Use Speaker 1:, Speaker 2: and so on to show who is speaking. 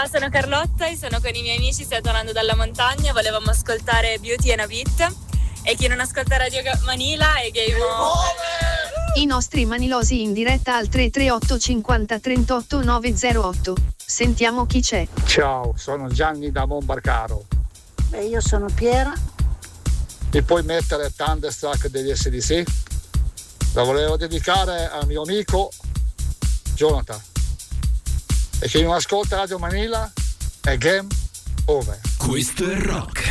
Speaker 1: Ciao, sono Carlotta e sono con i miei amici, stiamo tornando dalla montagna, volevamo ascoltare Beauty and a Beat e chi non ascolta Radio Manila è Game Over.
Speaker 2: I nostri manilosi in diretta al 338 50 38 908. Sentiamo chi c'è.
Speaker 3: Ciao, sono Gianni da Monbarcaro.
Speaker 4: E io sono Piera.
Speaker 3: Mi puoi mettere Thunderstruck degli SDC? La volevo dedicare al mio amico Jonathan. E chi non ascolta Radio Manila è Game Over.
Speaker 5: Questo è rock.